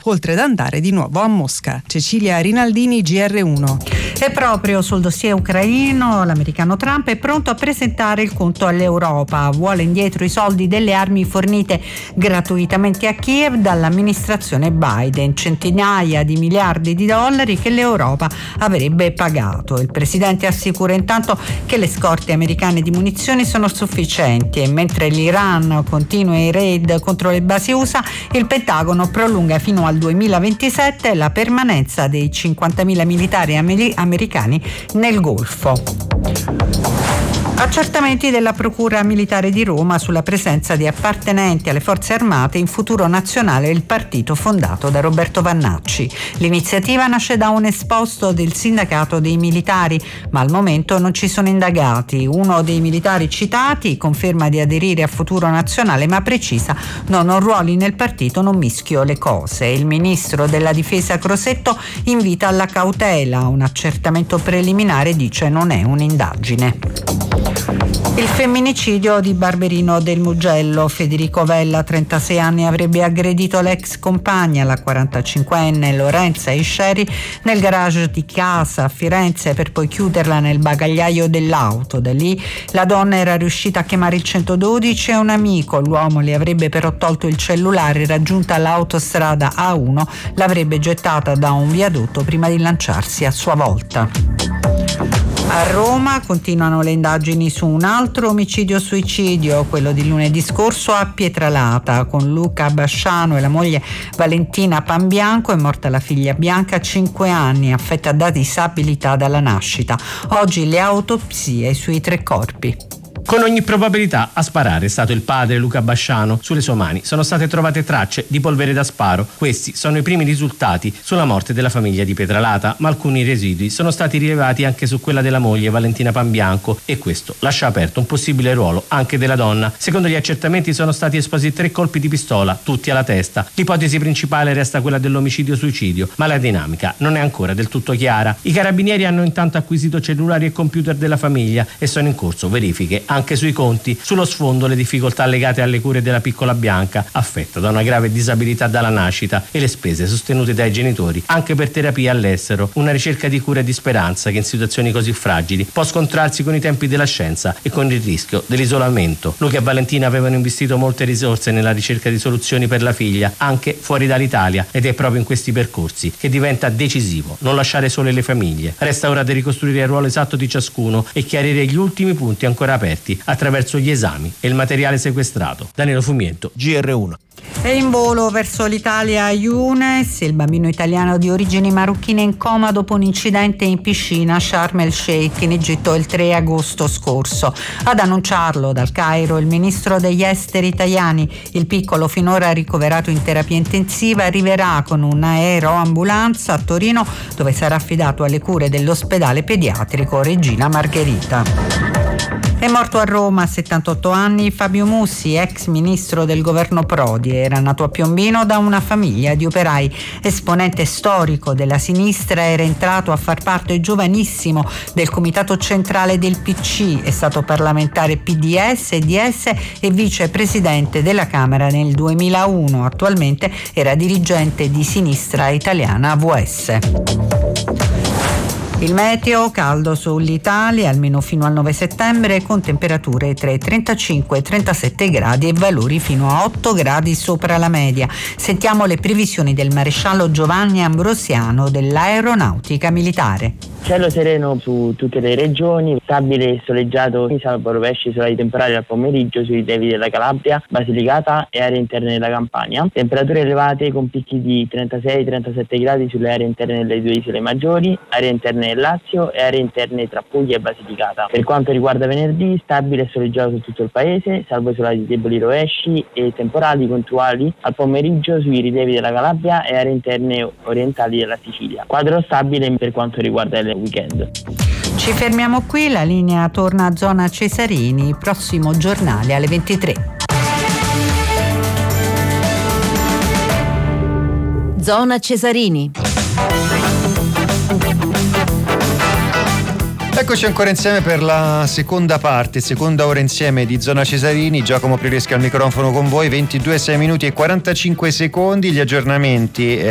oltre ad andare di nuovo a Mosca. Cecilia Rinaldini, GR1. E proprio sul dossier ucraino l'americano Trump è pronto a presentare il conto all'Europa. Vuole indietro i soldi delle armi fornite gratuitamente a Kiev dall'amministrazione Biden, centinaia di miliardi di dollari che l'Europa avrebbe pagato. Il presidente assicura intanto che le scorte americane di munizioni sono sufficienti e mentre l'Iran continua i raid contro le basi USA, il Pentagono prolunga fino al 2027 la permanenza dei 50.000 militari americani nel Golfo. Accertamenti della Procura Militare di Roma sulla presenza di appartenenti alle forze armate in Futuro Nazionale, il partito fondato da Roberto Vannacci. L'iniziativa nasce da un esposto del sindacato dei militari, ma al momento non ci sono indagati. Uno dei militari citati conferma di aderire a Futuro Nazionale, ma precisa: non ho ruoli nel partito, non mischio le cose. Il ministro della Difesa Crosetto invita alla cautela. Un accertamento preliminare, dice, non è un'indagine. Il femminicidio di Barberino del Mugello. Federico Vella, 36 anni, avrebbe aggredito l'ex compagna, la 45enne Lorenza Isceri, nel garage di casa a Firenze per poi chiuderla nel bagagliaio dell'auto. Da lì la donna era riuscita a chiamare il 112 e un amico. L'uomo le avrebbe però tolto il cellulare. Raggiunta l'autostrada A1 l'avrebbe gettata da un viadotto prima di lanciarsi a sua volta. A Roma continuano le indagini su un altro omicidio-suicidio, quello di lunedì scorso a Pietralata. Con Luca Basciano e la moglie Valentina Panbianco è morta la figlia Bianca, 5 anni, affetta da disabilità dalla nascita. Oggi le autopsie sui 3 corpi. Con ogni probabilità a sparare è stato il padre Luca Basciano. Sulle sue mani sono state trovate tracce di polvere da sparo. Questi sono i primi risultati sulla morte della famiglia di Pietralata, ma alcuni residui sono stati rilevati anche su quella della moglie Valentina Panbianco e questo lascia aperto un possibile ruolo anche della donna. Secondo gli accertamenti sono stati esposti 3 colpi di pistola, tutti alla testa. L'ipotesi principale resta quella dell'omicidio-suicidio, ma la dinamica non è ancora del tutto chiara. I carabinieri hanno intanto acquisito cellulari e computer della famiglia e sono in corso verifiche anche sui conti. Sullo sfondo le difficoltà legate alle cure della piccola Bianca, affetta da una grave disabilità dalla nascita, e le spese sostenute dai genitori anche per terapie all'estero, una ricerca di cura e di speranza che in situazioni così fragili può scontrarsi con i tempi della scienza e con il rischio dell'isolamento. Luca e Valentina avevano investito molte risorse nella ricerca di soluzioni per la figlia anche fuori dall'Italia ed è proprio in questi percorsi che diventa decisivo non lasciare sole le famiglie. Resta ora di ricostruire il ruolo esatto di ciascuno e chiarire gli ultimi punti ancora aperti attraverso gli esami e il materiale sequestrato. Danilo Fumiento, GR1. È in volo verso l'Italia Younes, il bambino italiano di origini marocchine in coma dopo un incidente in piscina a Sharm el Sheikh in Egitto il 3 agosto scorso. Ad annunciarlo dal Cairo il ministro degli esteri italiani. Il piccolo, finora ricoverato in terapia intensiva, arriverà con un aeroambulanza a Torino, dove sarà affidato alle cure dell'ospedale pediatrico Regina Margherita. È morto a Roma a 78 anni Fabio Mussi, ex ministro del governo Prodi. Era nato a Piombino da una famiglia di operai. Esponente storico della sinistra, era entrato a far parte giovanissimo del comitato centrale del PC. È stato parlamentare PDS, DS e vicepresidente della Camera nel 2001. Attualmente era dirigente di Sinistra Italiana AVS. Il meteo, caldo sull'Italia almeno fino al 9 settembre con temperature tra i 35 e 37 gradi e valori fino a 8 gradi sopra la media. Sentiamo le previsioni del maresciallo Giovanni Ambrosiano dell'Aeronautica Militare. Cielo sereno su tutte le regioni, stabile e soleggiato, salvo rovesci solari temporali al pomeriggio sui rilievi della Calabria, Basilicata e aree interne della Campania. Temperature elevate con picchi di 36-37 gradi sulle aree interne delle 2 isole maggiori, aree interne del Lazio e aree interne tra Puglia e Basilicata. Per quanto riguarda venerdì, stabile e soleggiato su tutto il paese, salvo isolati deboli rovesci e temporali puntuali al pomeriggio sui rilievi della Calabria e aree interne orientali della Sicilia. Quadro stabile per quanto riguarda le weekend. Ci fermiamo qui, la linea torna a Zona Cesarini, prossimo giornale alle 23. Zona Cesarini. Eccoci ancora insieme per la seconda parte, seconda ora insieme di Zona Cesarini. Giacomo Priresca al microfono con voi, 22, 6 minuti e 45 secondi, gli aggiornamenti